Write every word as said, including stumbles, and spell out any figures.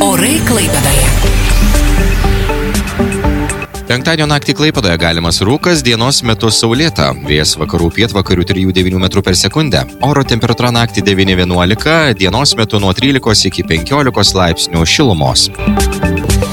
Orai Klaipėdoje. Penktadienio naktį Klaipėdoje galimas rūkas, dienos metu saulėta. Vėjas vakarų pietvakarių trijų devynių metrų per sekundę. Oro temperatūra naktį devyni vienuolika, dienos metu nuo trylikos iki penkiolikos laipsnių šilumos.